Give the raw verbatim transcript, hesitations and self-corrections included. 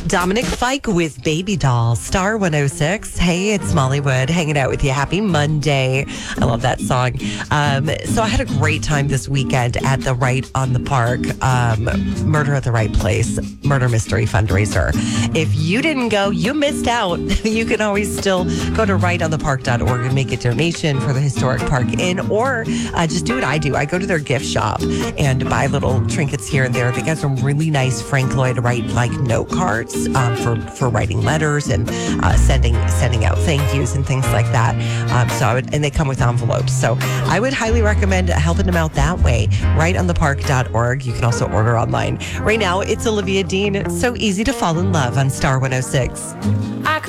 Dominic Fike with Baby Doll, Star one oh six. Hey, it's Molly Wood hanging out with you. Happy Monday. I love that song. Um, so I had a great time this weekend at the Right on the Park um, Murder at the Right Place Murder Mystery Fundraiser. If you didn't go, you missed out. You can always still go to right on the park dot org and make a donation for the Historic Park Inn, or uh, just do what I do. I go to their gift shop and buy little trinkets here and there. They got some really nice Frank Lloyd Wright like note cards um, for for writing letters and uh, sending sending out thank yous and things like that. Um, so I would, and they come with envelopes. So I would highly recommend helping them out that way. right on the park dot org. You can also order online. Right now, it's Olivia Dean. It's so easy to fall in love on Star one oh six.